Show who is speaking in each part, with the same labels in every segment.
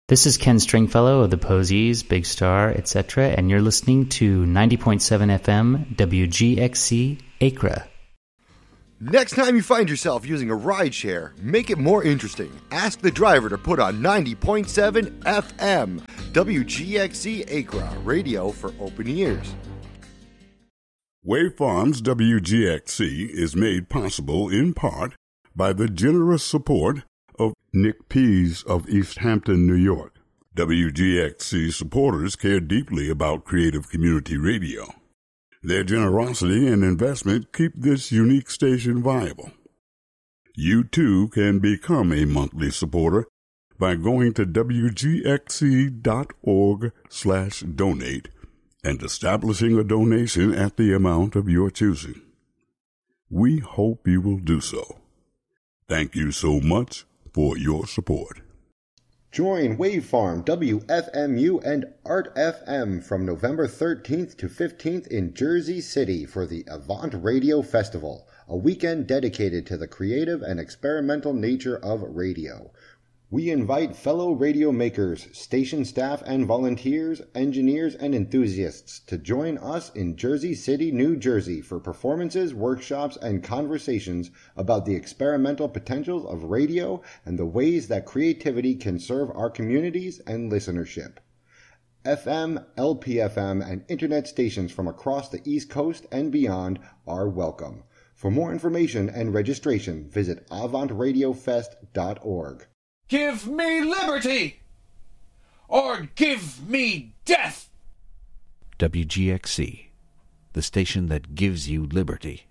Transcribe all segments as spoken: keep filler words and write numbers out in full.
Speaker 1: This is Ken Stringfellow of the Posies, Big Star, et cetera, and you're listening to ninety point seven F M W G X C Acra.
Speaker 2: Next time you find yourself using a rideshare, make it more interesting. Ask the driver to put on ninety point seven F M W G X C Acra, radio for open ears.
Speaker 3: Wave Farms W G X C is made possible in part by the generous support of Nick Pease of East Hampton, New York. W G X C supporters care deeply about creative community radio. Their generosity and investment keep this unique station viable. You too can become a monthly supporter by going to W G X C dot org slash donate and establishing a donation at the amount of your choosing. We hope you will do so. Thank you so much for your support.
Speaker 4: Join Wavefarm, W F M U, and Art F M from November thirteenth to fifteenth in Jersey City for the Avant Radio Festival, a weekend dedicated to the creative and experimental nature of radio. We invite fellow radio makers, station staff and volunteers, engineers and enthusiasts to join us in Jersey City, New Jersey for performances, workshops, and conversations about the experimental potentials of radio and the ways that creativity can serve our communities and listenership. F M, L P F M, and internet stations from across the East Coast and beyond are welcome. For more information and registration, visit avant radio fest dot org.
Speaker 5: Give me liberty, or give me death!
Speaker 6: W G X C, the station that gives you liberty.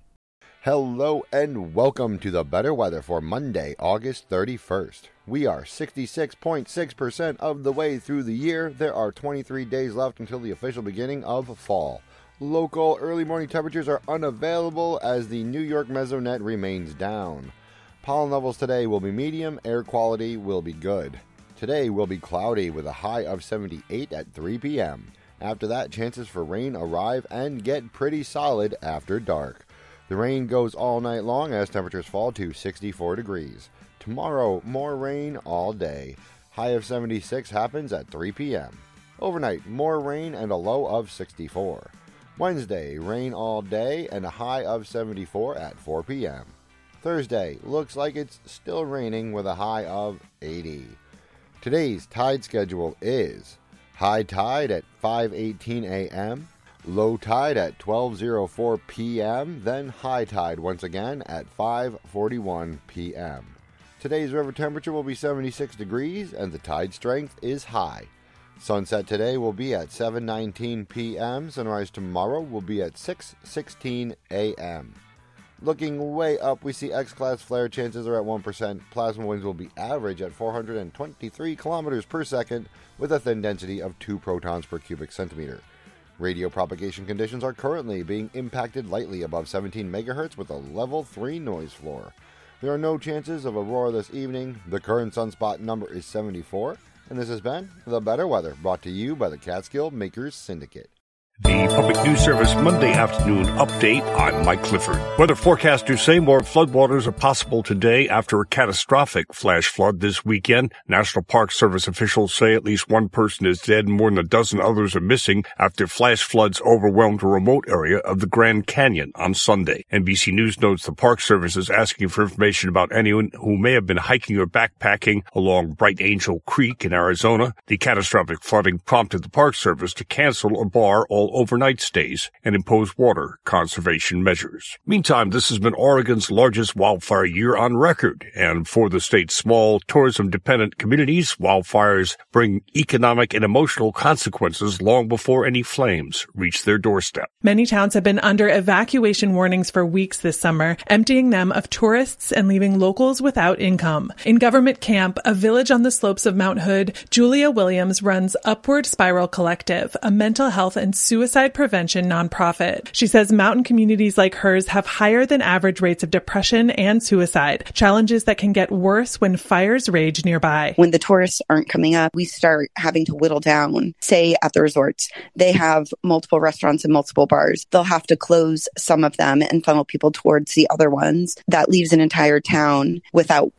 Speaker 4: Hello and welcome to the better weather for Monday, August thirty-first. We are sixty-six point six percent of the way through the year. There are twenty-three days left until the official beginning of fall. Local early morning temperatures are unavailable as the New York mesonet remains down. Pollen levels today will be medium, air quality will be good. Today will be cloudy with a high of seventy-eight at three p.m. After that, chances for rain arrive and get pretty solid after dark. The rain goes all night long as temperatures fall to sixty-four degrees. Tomorrow, more rain all day. High of seventy-six happens at three p.m. Overnight, more rain and a low of sixty-four. Wednesday, rain all day and a high of seventy-four at four p.m. Thursday, looks like it's still raining with a high of eighty. Today's tide schedule is high tide at five eighteen a.m., low tide at twelve oh four p.m., then high tide once again at five forty-one p.m. Today's river temperature will be seventy-six degrees and the tide strength is high. Sunset today will be at seven nineteen p.m. Sunrise tomorrow will be at six sixteen a.m. Looking way up, we see X-class flare chances are at one percent. Plasma winds will be average at four hundred twenty-three kilometers per second with a thin density of two protons per cubic centimeter. Radio propagation conditions are currently being impacted lightly above seventeen megahertz with a level three noise floor. There are no chances of aurora this evening. The current sunspot number is seventy-four. And this has been The Better Weather, brought to you by the Catskill Makers Syndicate.
Speaker 7: The Public News Service Monday afternoon update. I'm Mike Clifford. Weather forecasters say more floodwaters are possible today after a catastrophic flash flood this weekend. National Park Service officials say at least one person is dead and more than a dozen others are missing after flash floods overwhelmed a remote area of the Grand Canyon on Sunday. N B C News notes the Park Service is asking for information about anyone who may have been hiking or backpacking along Bright Angel Creek in Arizona. The catastrophic flooding prompted the Park Service to cancel or bar all overnight stays and impose water conservation measures. Meantime, this has been Oregon's largest wildfire year on record, and for the state's small tourism-dependent communities, wildfires bring economic and emotional consequences long before any flames reach their doorstep.
Speaker 8: Many towns have been under evacuation warnings for weeks this summer, emptying them of tourists and leaving locals without income. In Government Camp, a village on the slopes of Mount Hood, Julia Williams runs Upward Spiral Collective, a mental health and suicide prevention nonprofit. She says mountain communities like hers have higher than average rates of depression and suicide, challenges that can get worse when fires rage nearby.
Speaker 9: When the tourists aren't coming up, we start having to whittle down. Say at the resorts, they have multiple restaurants and multiple bars. They'll have to close some of them and funnel people towards the other ones. That leaves an entire town without work.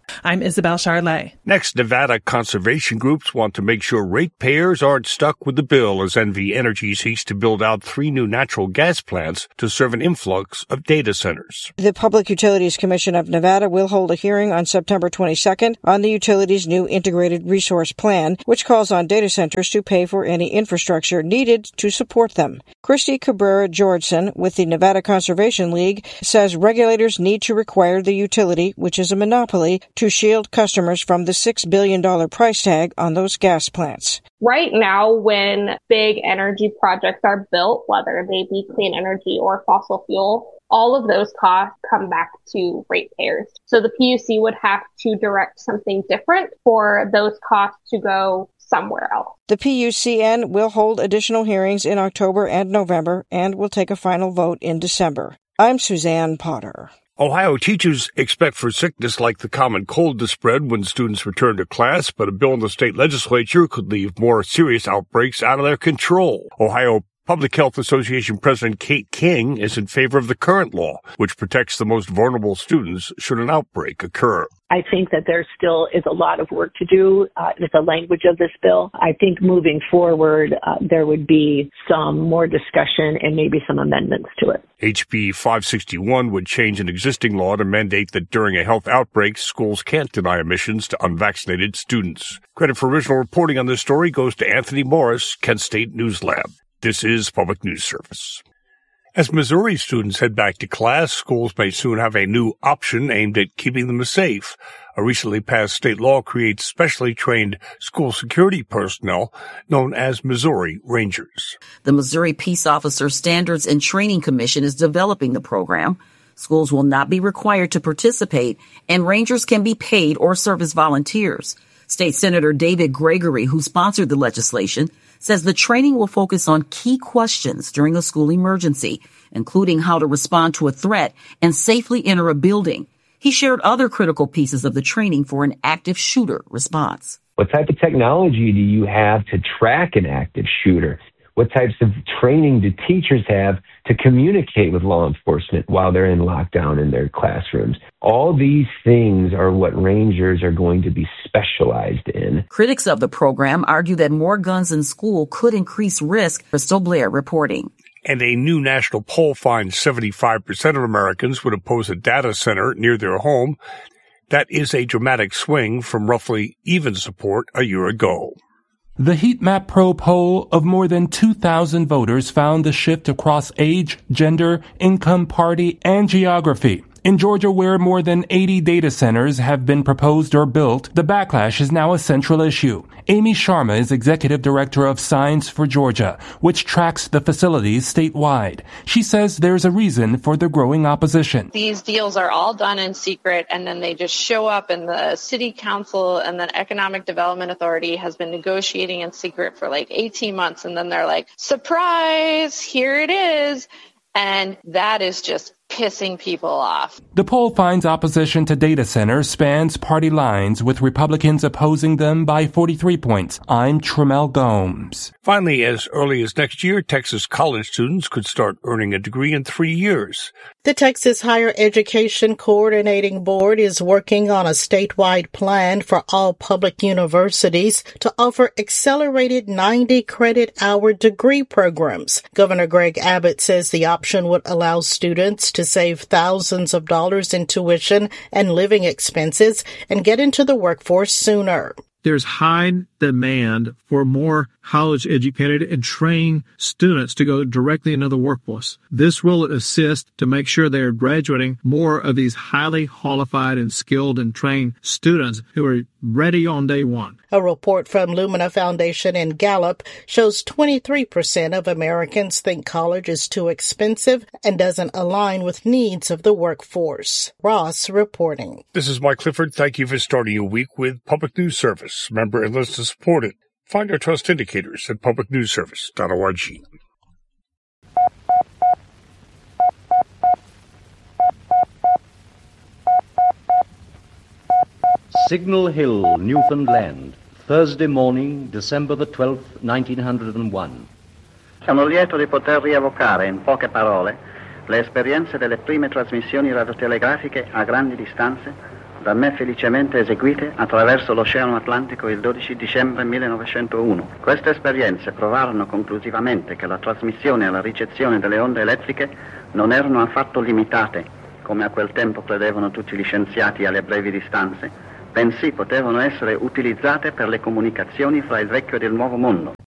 Speaker 8: I'm Isabel Charlet.
Speaker 7: Next, Nevada conservation groups want to make sure ratepayers aren't stuck with the bill as N V Energy seeks to build out three new natural gas plants to serve an influx of data centers.
Speaker 10: The Public Utilities Commission of Nevada will hold a hearing on September twenty-second on the utility's new Integrated Resource Plan, which calls on data centers to pay for any infrastructure needed to support them. Christy Cabrera Georgeson with the Nevada Conservation League says regulators need to require the utility, which is a monopoly, to shield customers from the six billion dollars price tag on those gas plants.
Speaker 11: Right now, when big energy projects are built, whether they be clean energy or fossil fuel, all of those costs come back to ratepayers. So the P U C would have to direct something different for those costs to go somewhere else.
Speaker 10: The P U C N will hold additional hearings in October and November and will take a final vote in December. I'm Suzanne Potter.
Speaker 7: Ohio teachers expect for sickness like the common cold to spread when students return to class, but a bill in the state legislature could leave more serious outbreaks out of their control. Ohio Public Health Association President Kate King is in favor of the current law, which protects the most vulnerable students should an outbreak occur.
Speaker 12: I think that there still is a lot of work to do uh, with the language of this bill. I think moving forward, uh, there would be some more discussion and maybe some amendments to it.
Speaker 7: H B five sixty-one would change an existing law to mandate that during a health outbreak, schools can't deny admissions to unvaccinated students. Credit for original reporting on this story goes to Anthony Morris, Kent State News Lab. This is Public News Service. As Missouri students head back to class, schools may soon have a new option aimed at keeping them safe. A recently passed state law creates specially trained school security personnel known as Missouri Rangers.
Speaker 13: The Missouri Peace Officer Standards and Training Commission is developing the program. Schools will not be required to participate, and Rangers can be paid or serve as volunteers. State Senator David Gregory, who sponsored the legislation, says the training will focus on key questions during a school emergency, including how to respond to a threat and safely enter a building. He shared other critical pieces of the training for an active shooter response.
Speaker 14: What type of technology do you have to track an active shooter? What types of training do teachers have to communicate with law enforcement while they're in lockdown in their classrooms? All these things are what Rangers are going to be specialized in.
Speaker 13: Critics of the program argue that more guns in school could increase risk. Crystal Blair reporting.
Speaker 7: And a new national poll finds seventy-five percent of Americans would oppose a data center near their home. That is a dramatic swing from roughly even support a year ago.
Speaker 15: The Heat Map Pro poll of more than two thousand voters found the shift across age, gender, income, party, and geography. In Georgia, where more than eighty data centers have been proposed or built, the backlash is now a central issue. Amy Sharma is executive director of Science for Georgia, which tracks the facilities statewide. She says there's a reason for the growing opposition.
Speaker 16: These deals are all done in secret, and then they just show up, and the city council and the Economic Development Authority has been negotiating in secret for like eighteen months, and then they're like, surprise, here it is. And that is just pissing people off.
Speaker 15: The poll finds opposition to data centers spans party lines, with Republicans opposing them by forty-three points. I'm Tremel Gomes.
Speaker 7: Finally, as early as next year, Texas college students could start earning a degree in three years.
Speaker 17: The Texas Higher Education Coordinating Board is working on a statewide plan for all public universities to offer accelerated ninety credit hour degree programs. Governor Greg Abbott says the option would allow students to save thousands of dollars in tuition and living expenses and get into the workforce sooner.
Speaker 18: There's high demand for more college-educated and trained students to go directly into the workforce. This will assist to make sure they're graduating more of these highly qualified and skilled and trained students who are ready on day one.
Speaker 17: A report from Lumina Foundation and Gallup shows twenty-three percent of Americans think college is too expensive and doesn't align with needs of the workforce. Ross reporting.
Speaker 7: This is Mike Clifford. Thank you for starting your week with Public News Service. Member and list to support it. Find our trust indicators at public news service dot org.
Speaker 19: Signal Hill, Newfoundland, Thursday morning, December the twelfth, nineteen oh one.
Speaker 20: Sono lieto di poter rievocare in poche parole le esperienze delle prime trasmissioni radiotelegrafiche a grandi distanze da me felicemente eseguite attraverso l'Oceano Atlantico il dodici dicembre millenovecentouno. Queste esperienze provarono conclusivamente che la trasmissione e la ricezione delle onde elettriche non erano affatto limitate, come a quel tempo credevano tutti gli scienziati, alle brevi distanze, bensì potevano essere utilizzate per le comunicazioni fra il vecchio ed il nuovo mondo.